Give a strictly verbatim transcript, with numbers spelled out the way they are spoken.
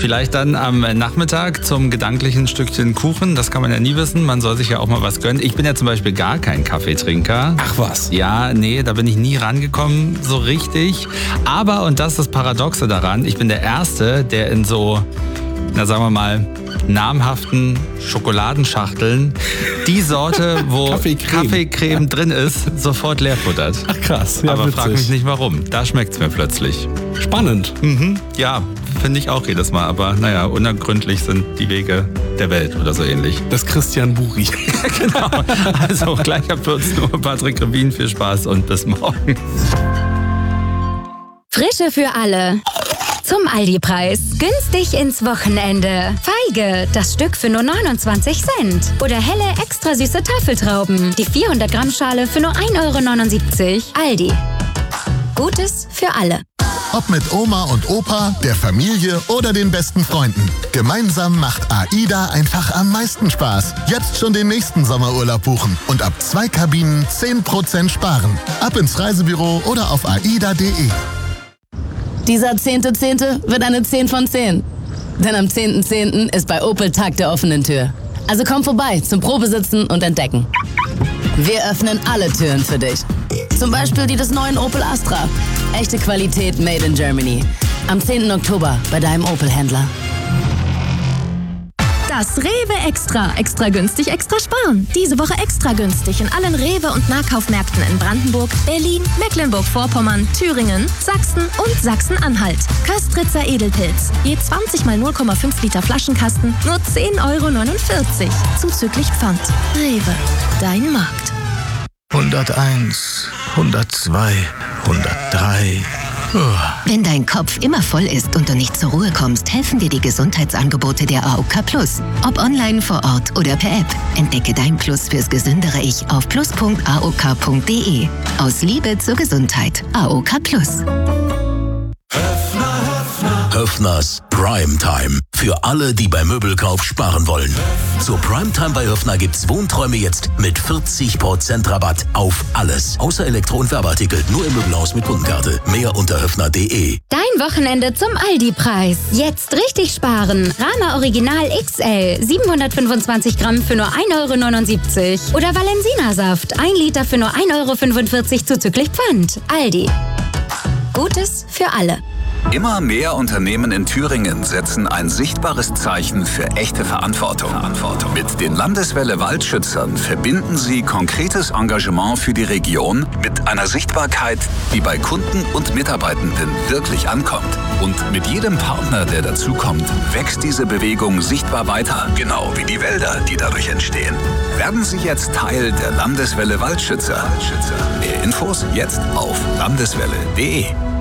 Vielleicht dann am Nachmittag zum gedanklichen Stückchen Kuchen. Das kann man ja nie wissen. Man soll sich ja auch mal was gönnen. Ich bin ja zum Beispiel gar kein Kaffeetrinker. Ach was? Ja, nee, da bin ich nie rangekommen so richtig. Aber, und das ist das Paradoxe daran, ich bin der Erste, der in so, na sagen wir mal, namhaften Schokoladenschachteln die Sorte, wo Kaffeecreme. Kaffeecreme drin ist, sofort leer futtert. Ach krass. Ja, Aber witzig. frag mich nicht warum. Da schmeckt's mir plötzlich. Spannend. Mhm. Ja, finde ich auch jedes Mal. Aber naja, unergründlich sind die Wege der Welt oder so ähnlich. Das Christian Buri. Genau. Also gleich ab vierzehn Uhr Patrick Revin. Viel Spaß und bis morgen. Frische für alle. Zum Aldi-Preis. Günstig ins Wochenende. Feige, das Stück für nur neunundzwanzig Cent. Oder helle, extra süße Tafeltrauben. Die vierhundert Gramm Schale für nur ein Euro neunundsiebzig. Aldi. Gutes für alle. Ob mit Oma und Opa, der Familie oder den besten Freunden. Gemeinsam macht AIDA einfach am meisten Spaß. Jetzt schon den nächsten Sommerurlaub buchen und ab zwei Kabinen zehn Prozent sparen. Ab ins Reisebüro oder auf aida punkt de. Dieser zehnte Zehnte wird eine zehn von zehn. Denn am zehnten Zehnten ist bei Opel Tag der offenen Tür. Also komm vorbei zum Probesitzen und Entdecken. Wir öffnen alle Türen für dich. Zum Beispiel die des neuen Opel Astra. Echte Qualität made in Germany. Am zehnten Oktober bei deinem Opel-Händler. Das Rewe Extra. Extra günstig, extra sparen. Diese Woche extra günstig in allen Rewe- und Nahkaufmärkten in Brandenburg, Berlin, Mecklenburg-Vorpommern, Thüringen, Sachsen und Sachsen-Anhalt. Köstritzer Edelpilz. Je zwanzig mal null Komma fünf Liter Flaschenkasten, nur zehn Euro neunundvierzig. Zuzüglich Pfand. Rewe. Dein Markt. hunderteins, hundertzwei, hundertdrei. Wenn dein Kopf immer voll ist und du nicht zur Ruhe kommst, helfen dir die Gesundheitsangebote der A O K Plus. Ob online, vor Ort oder per App. Entdecke dein Plus fürs gesündere Ich auf plus punkt a o k punkt de. Aus Liebe zur Gesundheit. A O K Plus. Höffners Primetime. Für alle, die beim Möbelkauf sparen wollen. Zur Primetime bei Höffner gibt's Wohnträume jetzt mit vierzig Prozent Rabatt auf alles. Außer Elektro- und Werbeartikel. Nur im Möbelhaus mit Kundenkarte. Mehr unter höffner punkt de. Dein Wochenende zum Aldi-Preis. Jetzt richtig sparen. Rama Original X L. siebenhundertfünfundzwanzig Gramm für nur ein Euro neunundsiebzig. Oder Valensina-Saft. ein Liter für nur ein Euro fünfundvierzig zuzüglich Pfand. Aldi. Gutes für alle. Immer mehr Unternehmen in Thüringen setzen ein sichtbares Zeichen für echte Verantwortung. Verantwortung. Mit den Landeswelle Waldschützern verbinden sie konkretes Engagement für die Region mit einer Sichtbarkeit, die bei Kunden und Mitarbeitenden wirklich ankommt. Und mit jedem Partner, der dazukommt, wächst diese Bewegung sichtbar weiter. Genau wie die Wälder, die dadurch entstehen. Werden Sie jetzt Teil der Landeswelle Waldschützer. Mehr Infos jetzt auf landeswelle punkt de.